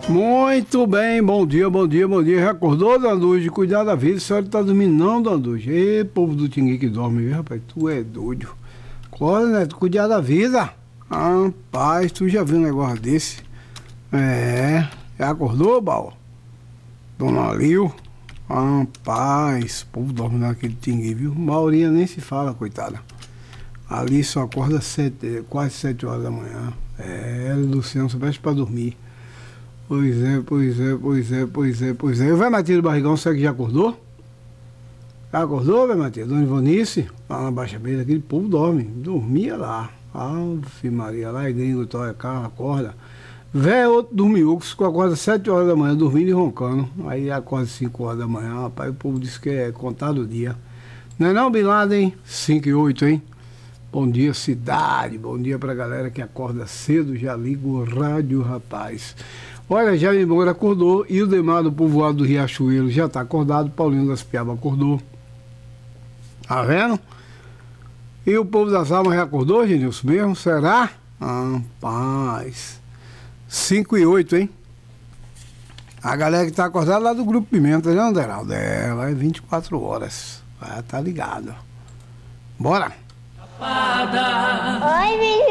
Muito bem, bom dia, bom dia, bom dia. Já acordou, Dandude? Cuidado da vida, a senhora tá dormindo não, Dandude? Ê, povo do Tinguim que dorme, viu, rapaz? Tu é doido. Acorda, né? Cuidado da vida. Rapaz, tu já viu um negócio desse? Já acordou, Bal? Dona Lil? Rapaz, o povo dorme naquele Tinguim, viu? Maurinha nem se fala, coitada. Ali só acorda quase 7 horas da manhã. Luciano, só veste pra dormir. Pois é. Vai, Matheus do Barrigão, você que já acordou? Já acordou, vai, Matheus? Dona Ivonice, lá na Baixa Beira, aquele povo dorme. Dormia lá. Ave Maria, lá é gringo, toca carro, acorda. Véio, outro dormiu, acorda 7 horas da manhã, dormindo e roncando. Aí acorda 5 horas da manhã, rapaz, o povo disse que é contado o dia. Não é não, Bin Laden? 5 e 8, hein? Bom dia, cidade. Bom dia pra galera que acorda cedo, já liga o rádio, rapaz. Olha, Jair Moura acordou, e o Demar do povoado do Riachuelo já está acordado, Paulinho das Piabas acordou. Tá vendo? E o povo das Almas já acordou, Genilson, mesmo? Será? Rapaz. 5 e 8, hein? A galera que está acordada lá do Grupo Pimenta, né, Anderaldo? Lá é 24 horas. Vai tá ligado. Bora! Oi,